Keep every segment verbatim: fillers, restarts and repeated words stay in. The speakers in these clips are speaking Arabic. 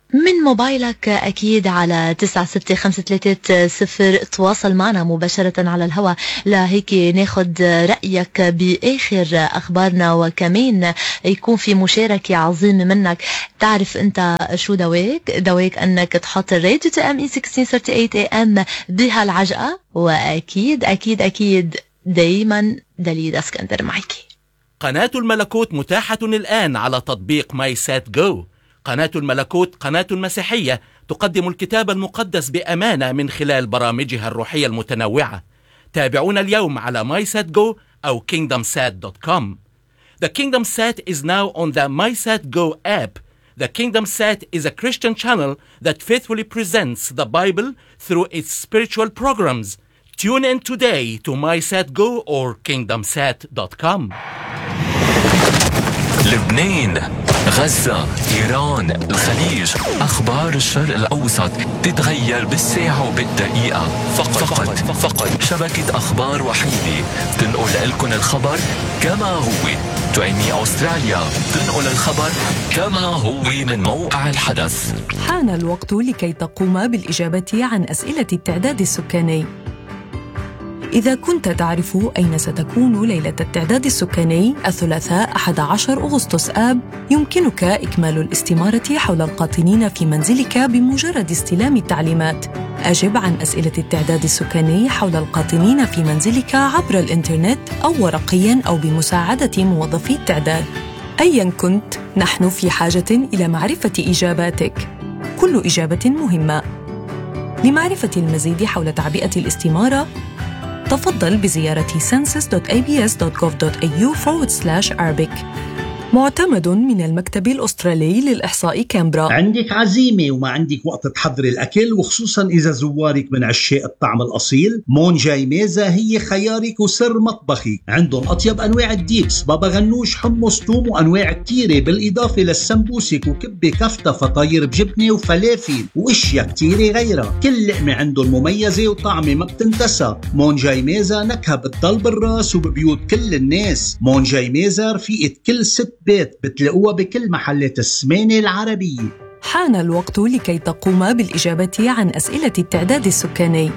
من موبايلك أكيد على تسعة ستة خمسة ثلاثة صفر. تواصل معنا مباشرة على الهواء لهيك ناخد رأيك بآخر أخبارنا، وكمان يكون في مشاركة عظيمة منك. تعرف أنت شو دواك؟ دواك أنك تحط الراديو تي ام اي ستة عشر ثمانية اي ام بهالعجقة، وأكيد أكيد أكيد دايما دليل اسكندر معك. قناة الملكوت متاحة الآن على تطبيق ماي سات جو. قناة الملكوت قناة مسيحية تقدم الكتاب المقدس بأمانة من خلال برامجها الروحية المتنوعة. تابعونا اليوم على MySatGo أو kingdom sat dot com. The Kingdom Sat is now on the MySatGo app. The Kingdom Sat is a Christian channel that faithfully presents the Bible through its spiritual programs. Tune in today to MySatGo or kingdom sat dot com. لبنان، غزة، إيران، الخليج، أخبار الشرق الأوسط تتغير بالساعة وبالدقيقة. فقط فقط, فقط شبكة أخبار وحيدة تنقل لكم الخبر كما هو. تعيني أستراليا تنقل الخبر كما هو من موقع الحدث. حان الوقت لكي تقوم بالإجابة عن أسئلة التعداد السكاني. إذا كنت تعرف أين ستكون ليلة التعداد السكاني الثلاثاء أحد عشر أغسطس آب، يمكنك إكمال الاستمارة حول القاطنين في منزلك بمجرد استلام التعليمات. أجب عن أسئلة التعداد السكاني حول القاطنين في منزلك عبر الإنترنت أو ورقياً أو بمساعدة موظفي التعداد. أياً كنت، نحن في حاجة إلى معرفة إجاباتك. كل إجابة مهمة. لمعرفة المزيد حول تعبئة الاستمارة، تفضل بزيارة census dot a b s dot gov dot a u forward slash arabic. معتمد من المكتب الأسترالي للإحصاء كامبرا. عندك عزيمة وما عندك وقت تحضري الأكل، وخصوصا إذا زوارك من عشاق الطعم الأصيل، مون جاي ميزة هي خيارك وسر مطبخي. عندهم أطيب أنواع الديبس، بابا غنوش، حمص، توم، وأنواع كتيرة، بالإضافة للسمبوسك وكبة كفتة، فطاير بجبنة وفلافل وإشياء كتيرة غيرها. كل لقمة عندهم مميزة وطعمة ما بتنتسى. مون جاي ميزة نكهة بتضل بالراس وببيوت كل الناس. مون جاي ميزة رفيقة كل ست بيت، بتلاقوها بكل محلات السمانة العربية. حان الوقت لكي تقوم بالإجابة عن أسئلة التعداد السكاني.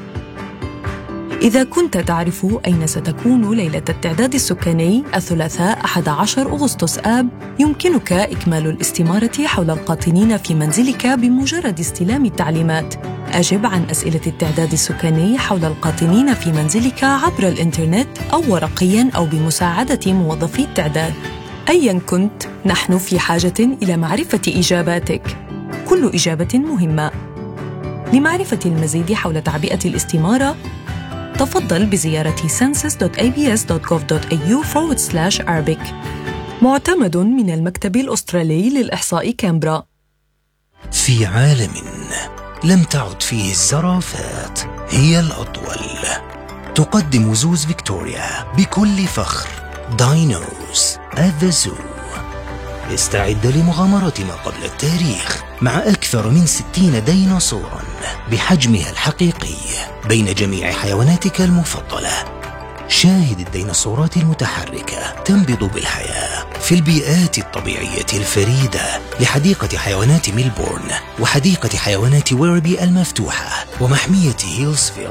إذا كنت تعرف أين ستكون ليلة التعداد السكاني الثلاثاء أحد عشر أغسطس آب، يمكنك إكمال الاستمارة حول القاطنين في منزلك بمجرد استلام التعليمات. أجب عن أسئلة التعداد السكاني حول القاطنين في منزلك عبر الإنترنت أو ورقياً أو بمساعدة موظفي التعداد. أياً كنت، نحن في حاجة إلى معرفة إجاباتك. كل إجابة مهمة. لمعرفة المزيد حول تعبئة الاستمارة، تفضل بزيارة census dot a b s dot gov dot a u forward slash arabic. معتمد من المكتب الأسترالي للإحصاء كامبرا. في عالم لم تعد فيه الزرافات هي الأطول، تقدم زوز فيكتوريا بكل فخر داينوز at the zoo. استعد لمغامرة ما قبل التاريخ مع أكثر من ستين ديناصوراً بحجمها الحقيقي بين جميع حيواناتك المفضلة. شاهد الديناصورات المتحركة تنبض بالحياة في البيئات الطبيعية الفريدة لحديقة حيوانات ميلبورن وحديقة حيوانات ويربي المفتوحة ومحمية هيلسفيل.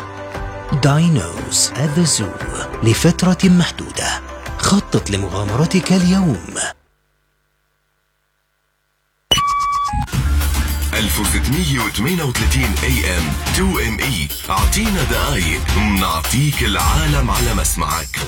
داينوز at the zoo لفترة محدودة. خطط لمغامرتك اليوم. ألف وستمية وثمانية وثلاثين إيه إم تو إم إي. أعطينا دقايق نعطيك العالم على مسمعك.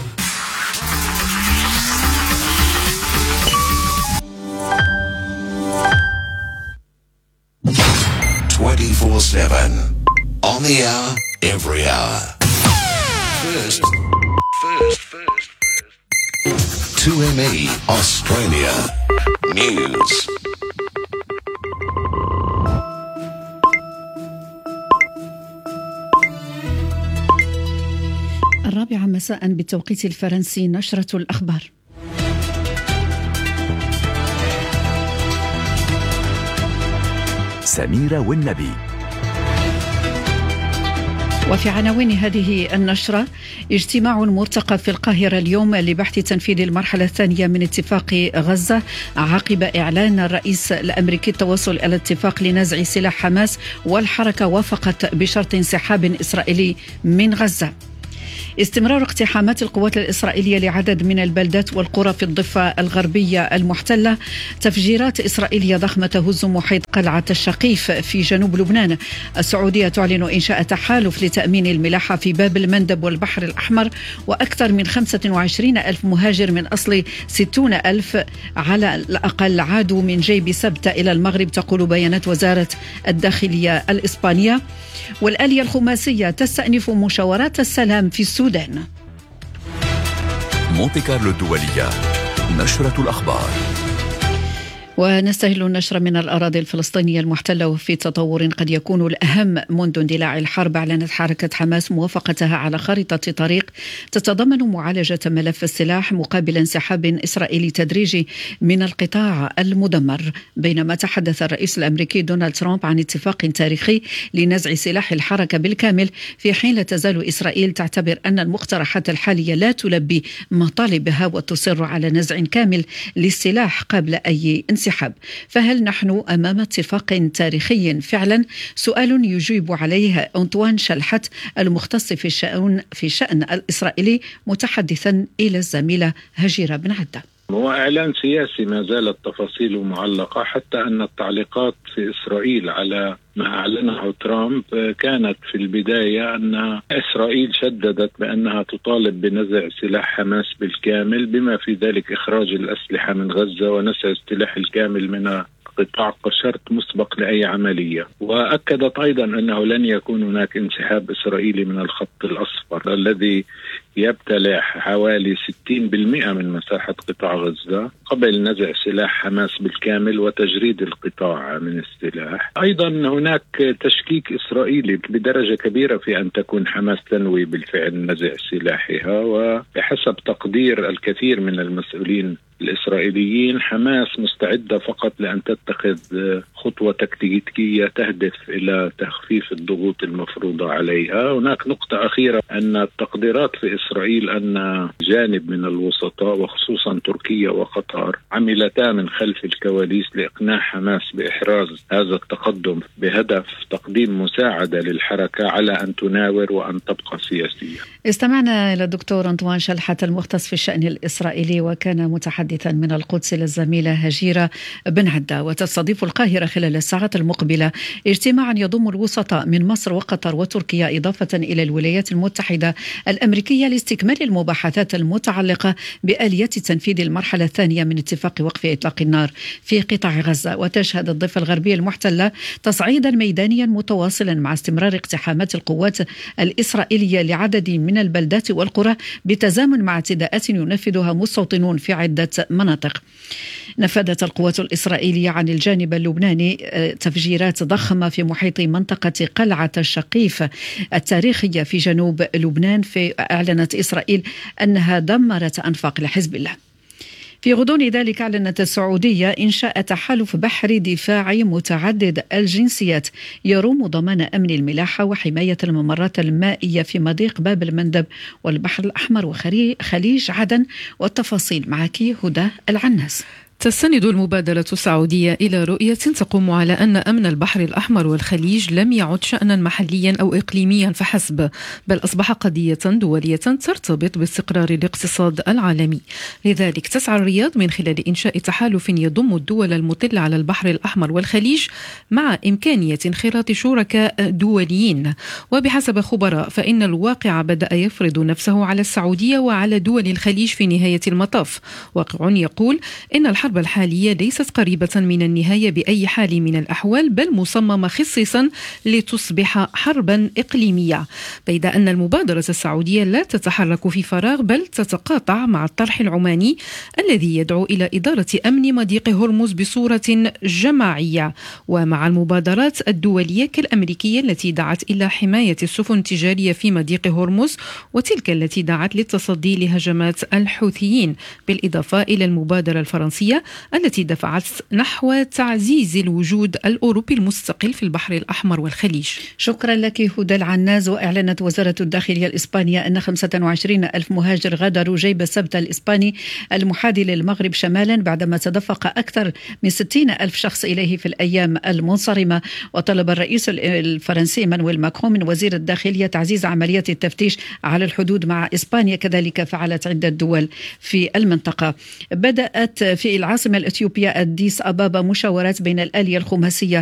twenty-four seven on the hour, every hour. First, first, first, first. two M E Australia News. الرابعة مساء بالتوقيت الفرنسي، نشرة الأخبار. سميرة والنبي. وفي عناوين هذه النشرة: اجتماع مرتقب في القاهرة اليوم لبحث تنفيذ المرحلة الثانية من اتفاق غزة عقب إعلان الرئيس الأمريكي التوصل إلى اتفاق لنزع سلاح حماس، والحركة وافقت بشرط انسحاب إسرائيلي من غزة. استمرار اقتحامات القوات الإسرائيلية لعدد من البلدات والقرى في الضفة الغربية المحتلة. تفجيرات إسرائيلية ضخمة تهز محيط قلعة الشقيف في جنوب لبنان. السعودية تعلن إنشاء تحالف لتأمين الملاحة في باب المندب والبحر الأحمر. وأكثر من خمسة وعشرين ألف مهاجر من أصل ستين ألف على الأقل عادوا من جيب سبتة إلى المغرب، تقول بيانات وزارة الداخلية الإسبانية. والآلية الخماسية تستأنف مشاورات السلام في السودان. مونتي كارلو الدولية، نشرة الأخبار. ونستهل النشر من الأراضي الفلسطينية المحتلة وفي تطور قد يكون الأهم منذ اندلاع الحرب. أعلنت حركة حماس موافقتها على خارطة طريق تتضمن معالجة ملف السلاح مقابل انسحاب إسرائيلي تدريجي من القطاع المدمر. بينما تحدث الرئيس الأمريكي دونالد ترامب عن اتفاق تاريخي لنزع سلاح الحركة بالكامل، في حين لا تزال إسرائيل تعتبر أن المقترحات الحالية لا تلبي مطالبها وتصر على نزع كامل للسلاح قبل أي انسحاب. فهل نحن أمام اتفاق تاريخي فعلا؟ سؤال يجيب عليه أنطوان شلحت المختص في الشأن في الشأن الإسرائيلي، متحدثا إلى الزميلة هجيرة بن عدة. هو إعلان سياسي ما زالت تفاصيله معلقة، حتى أن التعليقات في إسرائيل على ما أعلنه ترامب كانت في البداية أن إسرائيل شددت بأنها تطالب بنزع سلاح حماس بالكامل، بما في ذلك إخراج الأسلحة من غزة ونزع السلاح الكامل من قطاع كشرط مسبق لأي عملية. وأكدت أيضا أنه لن يكون هناك انسحاب إسرائيلي من الخط الأصفر الذي يبتلع حوالي ستين بالمئة من مساحة قطاع غزة قبل نزع سلاح حماس بالكامل وتجريد القطاع من السلاح. أيضا هناك تشكيك إسرائيلي بدرجة كبيرة في أن تكون حماس تنوي بالفعل نزع سلاحها، وبحسب تقدير الكثير من المسؤولين الإسرائيليين حماس مستعدة فقط لأن تتخذ خطوة تكتيكية تهدف إلى تخفيف الضغوط المفروضة عليها. هناك نقطة أخيرة، أن التقديرات في إسرائيل أن جانب من الوسطاء وخصوصا تركيا وقطر عملتا من خلف الكواليس لإقناع حماس بإحراز هذا التقدم بهدف تقديم مساعدة للحركة على أن تناور وأن تبقى سياسية. استمعنا إلى الدكتور أنطوان شلحت المختص في الشأن الإسرائيلي، وكان متحدثا من القدس للزميلة هجيرة بن عدة. وتستضيف القاهرة خلال الساعات المقبلة اجتماعا يضم الوسطاء من مصر وقطر وتركيا، إضافة إلى الولايات المتحدة الأمريكية، لاستكمال المباحثات المتعلقة بآلية تنفيذ المرحلة الثانية من اتفاق وقف إطلاق النار في قطاع غزة. وتشهد الضفة الغربية المحتلة تصعيدا ميدانيا متواصلا مع استمرار اقتحامات القوات الإسرائيلية لعدد من البلدات والقرى، بتزامن مع اعتداءات ينفذها مستوطنون في عدة مناطق. نفذت القوات الإسرائيلية عن الجانب اللبناني تفجيرات ضخمة في محيط منطقة قلعة الشقيف التاريخية في جنوب لبنان. في أعلنت إسرائيل أنها دمرت أنفاق لحزب الله. في غضون ذلك أعلنت السعودية إنشاء تحالف بحري دفاعي متعدد الجنسيات يروم ضمان أمن الملاحة وحماية الممرات المائية في مضيق باب المندب والبحر الأحمر وخليج عدن. والتفاصيل معك هدى العناس. تستند المبادرة السعودية إلى رؤية تقوم على أن أمن البحر الأحمر والخليج لم يعد شأنا محليا أو إقليميا فحسب، بل أصبح قضية دولية ترتبط باستقرار الاقتصاد العالمي. لذلك تسعى الرياض من خلال إنشاء تحالف يضم الدول المطلة على البحر الأحمر والخليج مع إمكانية انخراط شركاء دوليين. وبحسب خبراء فإن الواقع بدأ يفرض نفسه على السعودية وعلى دول الخليج في نهاية المطاف. واقع يقول إن الحرب الحرب الحالية ليست قريبة من النهاية بأي حال من الأحوال، بل مصممة خصيصا لتصبح حربا إقليمية. بيد أن المبادرة السعودية لا تتحرك في فراغ، بل تتقاطع مع الطرح العماني الذي يدعو إلى إدارة أمن مضيق هرمز بصورة جماعية، ومع المبادرات الدولية كالأمريكية التي دعت إلى حماية السفن التجارية في مضيق هرمز، وتلك التي دعت للتصدي لهجمات الحوثيين، بالإضافة إلى المبادرة الفرنسية الأوروبية التي دفعت نحو تعزيز الوجود الأوروبي المستقل في البحر الأحمر والخليج. شكرا لك هدى العناز. وأعلنت وزارة الداخلية الإسبانية أن خمسة وعشرين ألف مهاجر غادروا جيب السبت الإسباني المحاذي للمغرب شمالا بعدما تدفق أكثر من ستين ألف شخص إليه في الأيام المنصرمة. وطلب الرئيس الفرنسي مانويل ماكرون من وزير الداخلية تعزيز عمليات التفتيش على الحدود مع إسبانيا، كذلك فعلت عدة دول في المنطقة. بدأت في العاصمة الإثيوبية أديس أبابا مشاورات بين الآلية الخماسية